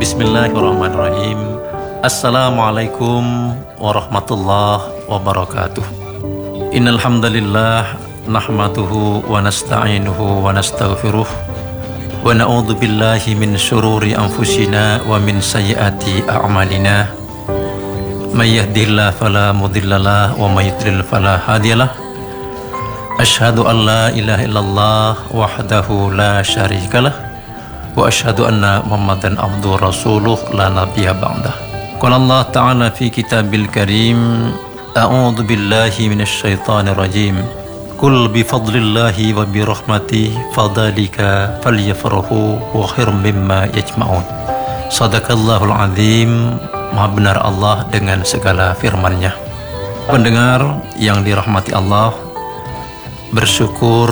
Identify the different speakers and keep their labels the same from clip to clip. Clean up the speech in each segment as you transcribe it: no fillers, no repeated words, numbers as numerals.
Speaker 1: Bismillahirrahmanirrahim. Assalamualaikum warahmatullahi wabarakatuh. Innal hamdalillah nahmaduhu wa nasta'inuhu wa nastaghfiruh wa na'udzu billahi min syururi anfusina wa min sayyiati a'malina. May yahdihillahu fala mudhillalah wa may yudlil fala hadiyalah. Asyhadu an la ilaha illallah wahdahu la syarikalah wa asyhadu anna Muhammadan abduhu rasuluh la nabiyya ba'dah. Qala Allah ta'ala fi kitabil karim, a'udzu billahi minasy syaithanir rajim. Qul bi fadlillahi wa bi rahmatihi fadzalika falyafrahu wa khairum mimma yajma'un. Shadaqallahul azim. Maha benar Allah dengan segala firman-Nya. Pendengar yang dirahmati Allah, bersyukur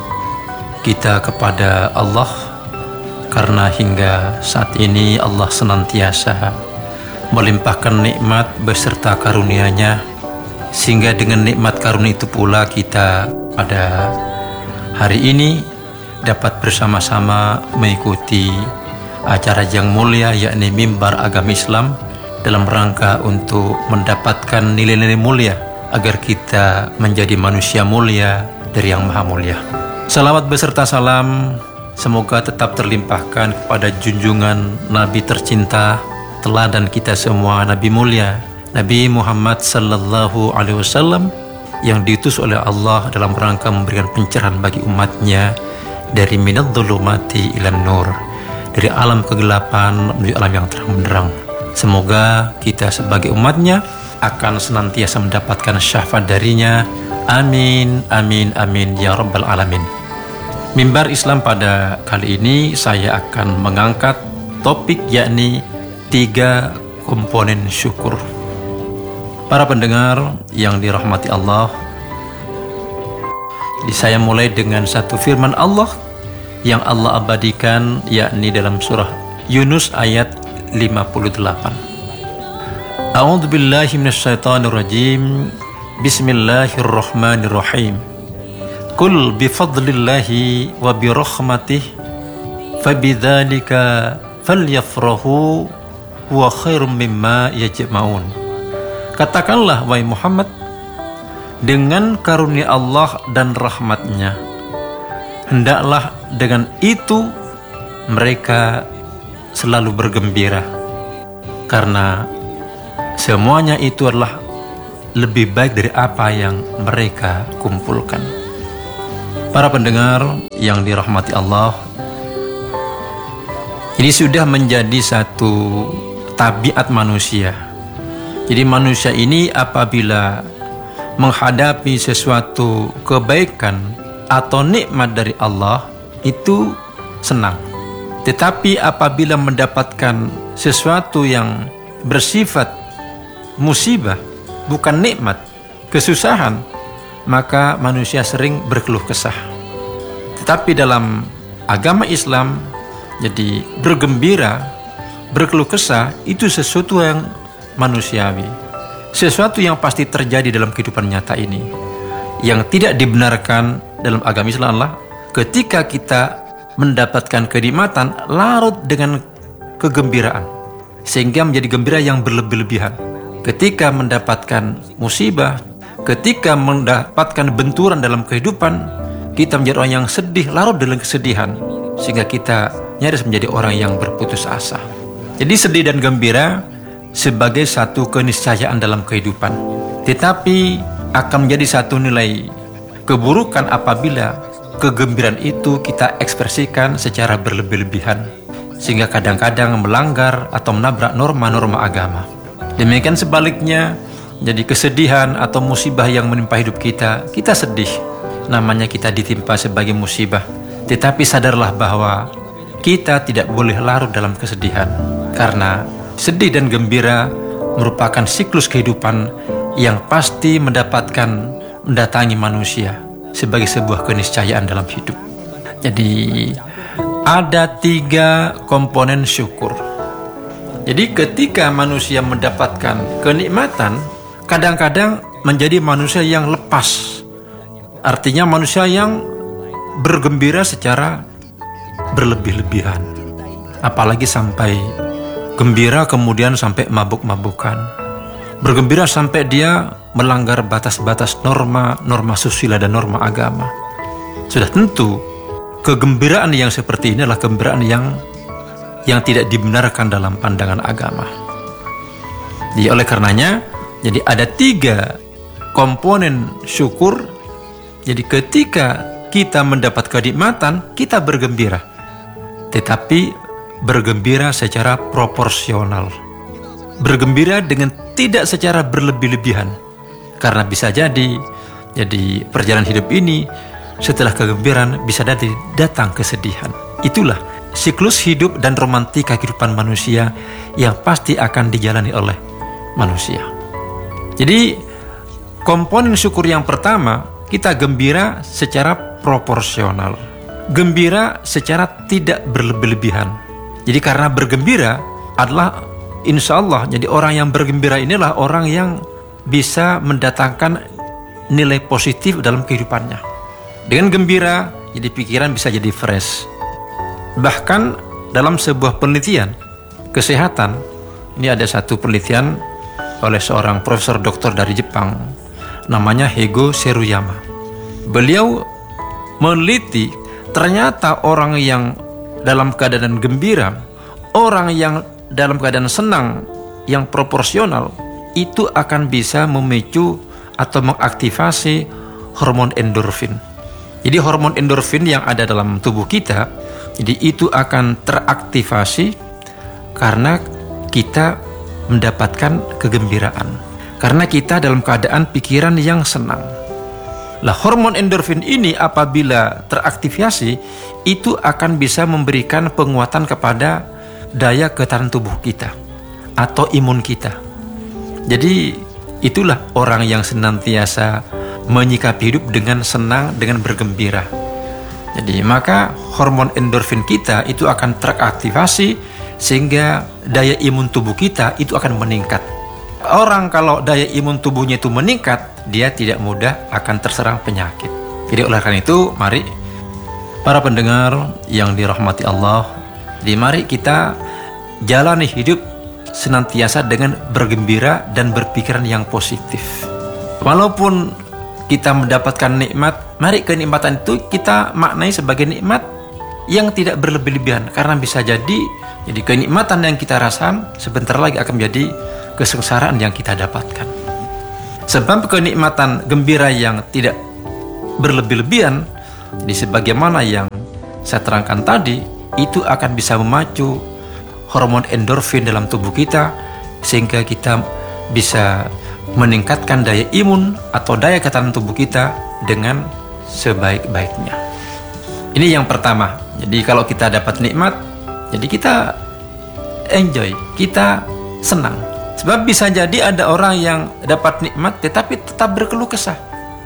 Speaker 1: kita kepada Allah karena hingga saat ini Allah senantiasa melimpahkan nikmat beserta karunia-Nya, sehingga dengan nikmat karunia itu pula kita pada hari ini dapat bersama-sama mengikuti acara yang mulia, yakni Mimbar Agama Islam, dalam rangka untuk mendapatkan nilai-nilai mulia agar kita menjadi manusia mulia dari Yang Maha Mulia. Salawat beserta salam semoga tetap terlimpahkan kepada junjungan Nabi tercinta, teladan kita semua, Nabi mulia, Nabi Muhammad sallallahu alaihi wasallam, yang diutus oleh Allah dalam rangka memberikan pencerahan bagi umatnya dari minadh-dhulumati ilan nur, dari alam kegelapan menuju alam yang terang benderang. Semoga kita sebagai umatnya akan senantiasa mendapatkan syafaat darinya. Amin, amin, amin ya rabbal alamin. Mimbar Islam pada kali ini saya akan mengangkat topik, yakni 3 komponen syukur. Para pendengar yang dirahmati Allah, jadi saya mulai dengan satu firman Allah yang Allah abadikan, yakni dalam surah Yunus ayat 58. A'udzu billahi minasyaitonir rajim. Bismillahirrahmanirrahim. Qul bifadlillahi wa birahmatihi fabidzalika falyafrahu huwa khairum mimma yajma'un. Katakanlah wahai Muhammad, dengan karunia Allah dan rahmatnya, hendaklah dengan itu mereka selalu bergembira, karena semuanya itu adalah lebih baik dari apa yang mereka kumpulkan. Para pendengar yang dirahmati Allah, ini sudah menjadi satu tabiat manusia. Jadi manusia ini apabila menghadapi sesuatu kebaikan atau nikmat dari Allah, itu senang. Tetapi apabila mendapatkan sesuatu yang bersifat musibah, bukan nikmat, kesusahan, maka manusia sering berkeluh kesah. Tetapi dalam agama Islam, jadi bergembira, berkeluh kesah itu sesuatu yang manusiawi, sesuatu yang pasti terjadi dalam kehidupan nyata ini. Yang tidak dibenarkan dalam agama Islam adalah ketika kita mendapatkan kenikmatan larut dengan kegembiraan, sehingga menjadi gembira yang berlebih-lebihan. Ketika mendapatkan musibah, ketika mendapatkan benturan dalam kehidupan, kita menjadi orang yang sedih, larut dalam kesedihan, sehingga kita nyaris menjadi orang yang berputus asa. Jadi sedih dan gembira sebagai satu keniscayaan dalam kehidupan, tetapi akan menjadi satu nilai keburukan apabila kegembiraan itu kita ekspresikan secara berlebih-lebihan, sehingga kadang-kadang melanggar atau menabrak norma-norma agama. Demikian sebaliknya, jadi kesedihan atau musibah yang menimpa hidup kita, kita sedih, namanya kita ditimpa sebagai musibah. Tetapi sadarlah bahwa kita tidak boleh larut dalam kesedihan, karena sedih dan gembira merupakan siklus kehidupan yang pasti mendatangi manusia sebagai sebuah keniscayaan dalam hidup. Jadi ada 3 komponen syukur. Jadi ketika manusia mendapatkan kenikmatan, kadang-kadang menjadi manusia yang lepas. Artinya manusia yang bergembira secara berlebih-lebihan. Apalagi sampai Gembira kemudian sampai mabuk-mabukan. Bergembira sampai dia melanggar batas-batas norma susila dan norma agama. Sudah tentu kegembiraan yang seperti ini adalah kegembiraan yang tidak dibenarkan dalam pandangan agama. Jadi oleh karenanya, jadi ada 3 komponen syukur. Jadi ketika kita mendapat kenikmatan, kita bergembira. Tetapi bergembira secara proporsional. Bergembira dengan tidak secara berlebih-lebihan. Karena bisa jadi perjalanan hidup ini setelah kegembiraan bisa datang kesedihan. Itulah siklus hidup dan romantika kehidupan manusia yang pasti akan dijalani oleh manusia. Jadi komponen syukur yang pertama, kita gembira secara proporsional. Gembira secara tidak berlebih-lebihan. Jadi karena bergembira adalah insya Allah, jadi orang yang bergembira inilah orang yang bisa mendatangkan nilai positif dalam kehidupannya. Dengan gembira, jadi pikiran bisa jadi fresh. Bahkan dalam sebuah penelitian kesehatan, ini ada satu penelitian oleh seorang profesor doktor dari Jepang, namanya Heigo Tseruyama. Beliau meneliti ternyata orang yang dalam keadaan gembira, orang yang dalam keadaan senang yang proporsional itu akan bisa memicu atau mengaktifasi hormon endorfin. Jadi hormon endorfin yang ada dalam tubuh kita, jadi itu akan teraktivasi karena kita mendapatkan kegembiraan. Karena kita dalam keadaan pikiran yang senang. Lah hormon endorfin ini apabila teraktivasi, itu akan bisa memberikan penguatan kepada daya ketahanan tubuh kita atau imun kita. Jadi itulah orang yang senantiasa menyikapi hidup dengan senang, dengan bergembira. Jadi maka hormon endorfin kita itu akan teraktivasi sehingga daya imun tubuh kita itu akan meningkat. Orang kalau daya imun tubuhnya itu meningkat, dia tidak mudah akan terserang penyakit. Jadi oleh karena itu, mari para pendengar yang dirahmati Allah, mari kita jalani hidup senantiasa dengan bergembira dan berpikiran yang positif. Walaupun kita mendapatkan nikmat, mari kenikmatan itu kita maknai sebagai nikmat yang tidak berlebih-lebihan. Karena bisa jadi kenikmatan yang kita rasakan sebentar lagi akan menjadi kesengsaraan yang kita dapatkan. Sebab kenikmatan gembira yang tidak berlebih-lebihan, sebagaimana yang saya terangkan tadi, itu akan bisa memacu hormon endorfin dalam tubuh kita sehingga kita bisa meningkatkan daya imun atau daya ketahanan tubuh kita dengan sebaik-baiknya. Ini yang pertama. Jadi kalau kita dapat nikmat, jadi kita enjoy, kita senang. Sebab bisa jadi ada orang yang dapat nikmat tetapi tetap berkeluh kesah.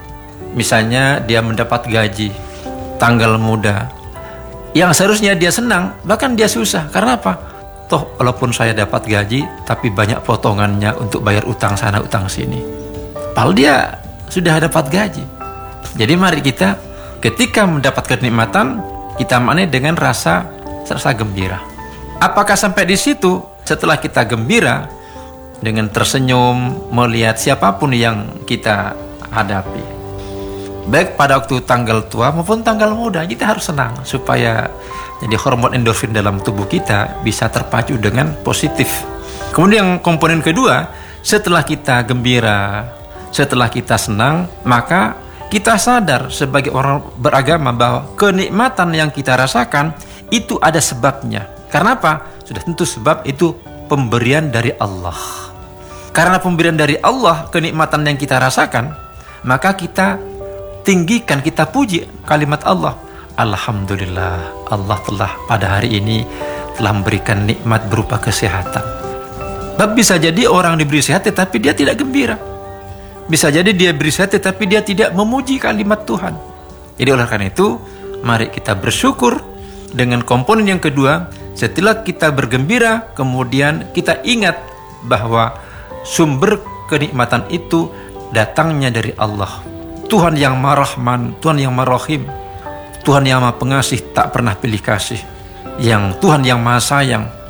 Speaker 1: Misalnya dia mendapat gaji, tanggal muda, yang seharusnya dia senang, bahkan dia susah. Karena apa? Toh walaupun saya dapat gaji, tapi banyak potongannya untuk bayar utang sana, utang sini. Padahal dia sudah dapat gaji. Jadi mari kita ketika mendapatkan kenikmatan, kita maknai dengan rasa gembira. Apakah sampai di situ? Setelah kita gembira, dengan tersenyum, melihat siapapun yang kita hadapi, baik pada waktu tanggal tua maupun tanggal muda, kita harus senang supaya jadi hormon endorfin dalam tubuh kita bisa terpacu dengan positif. Kemudian yang komponen kedua, setelah kita gembira, setelah kita senang, maka kita sadar sebagai orang beragama bahwa kenikmatan yang kita rasakan itu ada sebabnya. Karena apa? Sudah tentu sebab itu pemberian dari Allah. Karena pemberian dari Allah, kenikmatan yang kita rasakan, maka kita tinggikan, kita puji kalimat Allah. Alhamdulillah, Allah telah pada hari ini telah memberikan nikmat berupa kesehatan. Tapi bisa jadi orang diberi sehat tetapi dia tidak gembira. Bisa jadi dia beri sehat tetapi dia tidak memuji kalimat Tuhan. Jadi oleh karena itu, mari kita bersyukur dengan komponen yang kedua. Setelah kita bergembira, kemudian kita ingat bahwa sumber kenikmatan itu datangnya dari Allah. Tuhan yang Maha Rahman, Tuhan yang Maha Rahim, Tuhan yang Maha Pengasih, tak pernah pilih kasih, yang Tuhan yang Maha Sayang.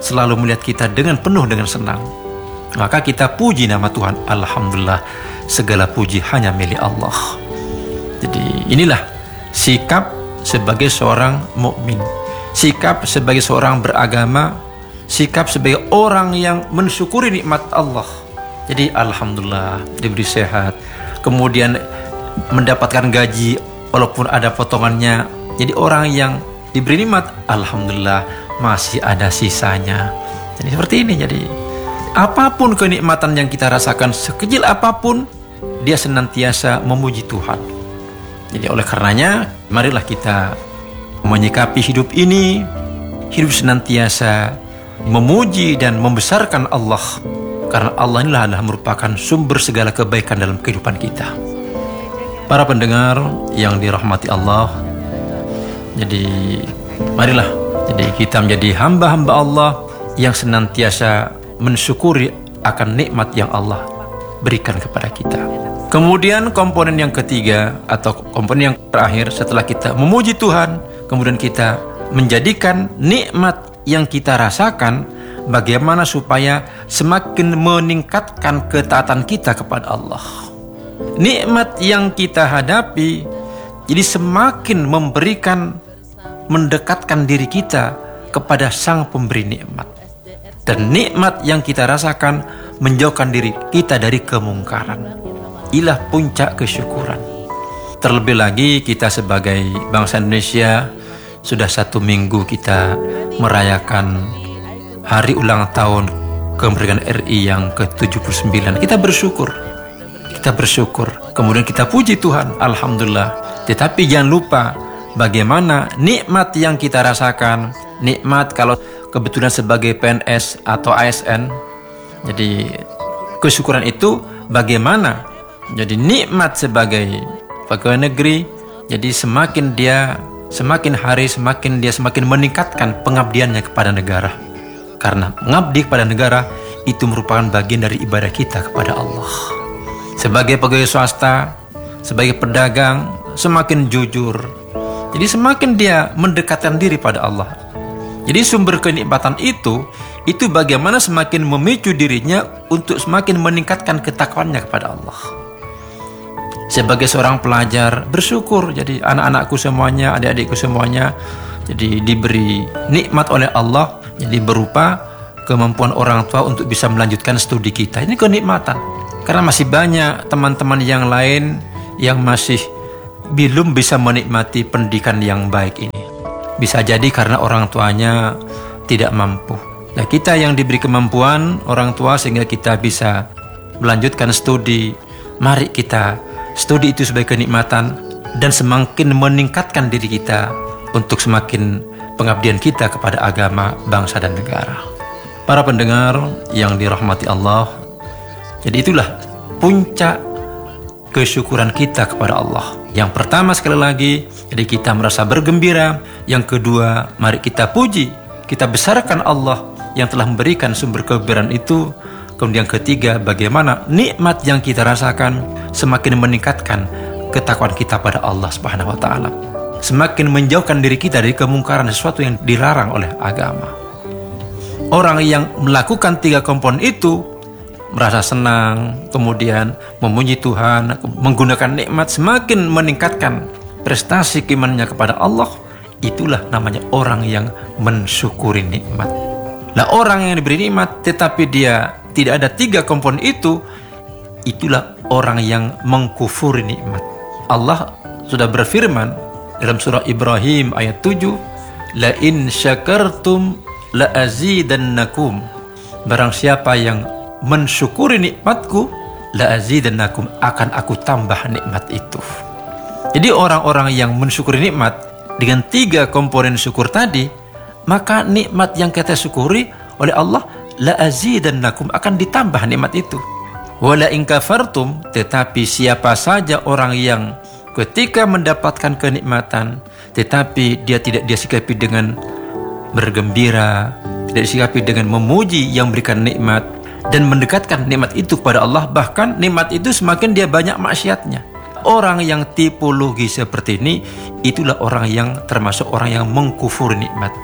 Speaker 1: selalu melihat kita dengan penuh dengan senang, maka kita puji nama Tuhan. Alhamdulillah, segala puji hanya milik Allah. Jadi inilah sikap sebagai seorang mukmin, sikap sebagai seorang beragama, sikap sebagai orang yang mensyukuri nikmat Allah. Jadi alhamdulillah diberi sehat, kemudian mendapatkan gaji walaupun ada potongannya. Jadi orang yang diberi nikmat, alhamdulillah masih ada sisanya. Jadi seperti ini. Jadi apapun kenikmatan yang kita rasakan, sekecil apapun, dia senantiasa memuji Tuhan. Jadi oleh karenanya, marilah kita menyikapi hidup ini, hidup senantiasa memuji dan membesarkan Allah. Karena Allah inilah adalah merupakan sumber segala kebaikan dalam kehidupan kita. Para pendengar yang dirahmati Allah, jadi marilah kita menjadi hamba-hamba Allah yang senantiasa mensyukuri akan nikmat yang Allah berikan kepada kita. Kemudian komponen yang ketiga atau komponen yang terakhir setelah kita memuji Tuhan, kemudian kita menjadikan nikmat yang kita rasakan bagaimana supaya semakin meningkatkan ketaatan kita kepada Allah. Nikmat yang kita hadapi jadi semakin mendekatkan diri kita kepada Sang Pemberi nikmat. Dan nikmat yang kita rasakan menjauhkan diri kita dari kemungkaran. Inilah puncak kesyukuran. Terlebih lagi kita sebagai bangsa Indonesia sudah 1 minggu kita merayakan hari ulang tahun kemerdekaan RI yang ke-79. Kita bersyukur. Kemudian kita puji Tuhan, alhamdulillah. Tetapi jangan lupa bagaimana nikmat yang kita rasakan. Nikmat kalau kebetulan sebagai PNS atau ASN. Jadi kesyukuran itu bagaimana? Jadi nikmat sebagai pegawai negeri. Jadi semakin hari semakin meningkatkan pengabdiannya kepada negara. Karena mengabdi kepada negara itu merupakan bagian dari ibadah kita kepada Allah. Sebagai pegawai swasta, sebagai pedagang, semakin jujur. Jadi semakin dia mendekatkan diri pada Allah. Jadi sumber kenikmatan itu bagaimana semakin memicu dirinya untuk semakin meningkatkan ketakwaannya kepada Allah. Sebagai seorang pelajar, bersyukur. Jadi anak-anakku semuanya, adik-adikku semuanya, jadi diberi nikmat oleh Allah. Jadi berupa kemampuan orang tua untuk bisa melanjutkan studi kita. Ini kenikmatan. Karena masih banyak teman-teman yang lain yang masih belum bisa menikmati pendidikan yang baik ini. Bisa jadi karena orang tuanya tidak mampu. Nah, kita yang diberi kemampuan orang tua sehingga kita bisa melanjutkan studi, mari kita studi itu sebagai kenikmatan dan semakin meningkatkan diri kita untuk semakin pengabdian kita kepada agama, bangsa dan negara. Para pendengar yang dirahmati Allah, jadi itulah puncak kesyukuran kita kepada Allah. Yang pertama sekali lagi, jadi kita merasa bergembira. Yang kedua, mari kita puji, kita besarkan Allah yang telah memberikan sumber kegembiraan itu. Kemudian yang ketiga, bagaimana nikmat yang kita rasakan semakin meningkatkan ketakwaan kita pada Allah Subhanahu wa taala. Semakin menjauhkan diri kita dari kemungkaran, sesuatu yang dilarang oleh agama. Orang yang melakukan 3 komponen itu merasa senang, kemudian memuji Tuhan, menggunakan nikmat, semakin meningkatkan prestasi keimanannya kepada Allah. Itulah namanya orang yang mensyukuri nikmat. Nah, orang yang diberi nikmat tetapi dia tidak ada 3 komponen itu, itulah orang yang mengkufuri nikmat. Allah sudah berfirman dalam surah Ibrahim ayat 7, la in syakartum la azidannakum. Barang siapa yang mensyukuri nikmatku, la azidannakum, akan aku tambah nikmat itu. Jadi orang-orang yang mensyukuri nikmat dengan 3 komponen syukur tadi, maka nikmat yang kita syukuri oleh Allah, la azidannakum, akan ditambah nikmat itu. Wala in kafartum, tetapi siapa saja orang yang ketika mendapatkan kenikmatan tetapi dia tidak disikapi dengan bergembira, tidak disikapi dengan memuji yang berikan nikmat dan mendekatkan nikmat itu kepada Allah, bahkan nikmat itu semakin dia banyak maksiatnya. Orang yang tipologi seperti ini, itulah orang yang termasuk orang yang mengkufuri nikmat.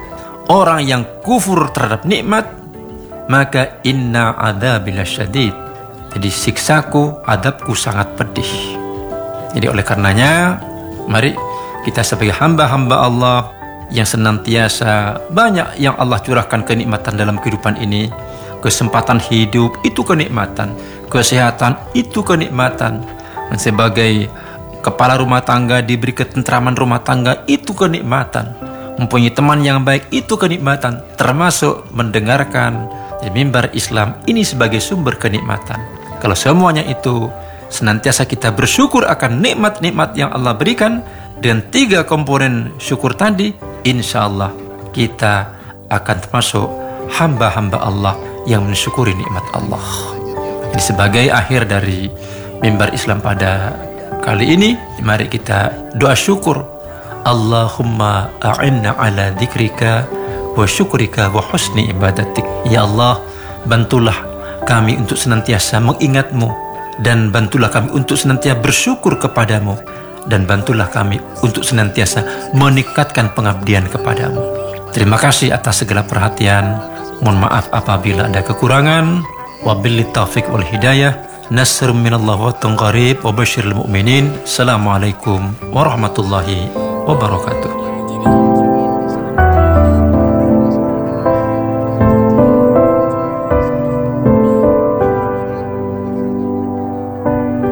Speaker 1: orang yang kufur terhadap nikmat, maka inna adzabil syadid. Jadi siksaku, adabku sangat pedih. Jadi oleh karenanya, mari kita sebagai hamba-hamba Allah yang senantiasa banyak yang Allah curahkan kenikmatan dalam kehidupan ini. Kesempatan hidup itu kenikmatan, kesehatan itu kenikmatan. Dan sebagai kepala rumah tangga diberi ketentraman rumah tangga itu kenikmatan. Mempunyai teman yang baik itu kenikmatan, termasuk mendengarkan di mimbar Islam ini sebagai sumber kenikmatan. Kalau semuanya itu senantiasa kita bersyukur akan nikmat-nikmat yang Allah berikan dengan 3 komponen syukur tadi, insya Allah kita akan termasuk hamba-hamba Allah yang mensyukuri nikmat Allah. Jadi sebagai akhir dari mimbar Islam pada kali ini, mari kita doa syukur. Allahumma a'inna ala dzikrika wa syukrika wa husni ibadatik. Ya Allah, bantulah kami untuk senantiasa mengingat-Mu, dan bantulah kami untuk senantiasa bersyukur kepadamu, dan bantulah kami untuk senantiasa meningkatkan pengabdian kepadamu. Terima kasih atas segala perhatian. Mohon maaf apabila ada kekurangan. Wabillahi taufiq wal hidayah. Nasrun minallah wa tun qarib wa basyiril mu'minin. Assalamualaikum warahmatullahi wabarakatuh.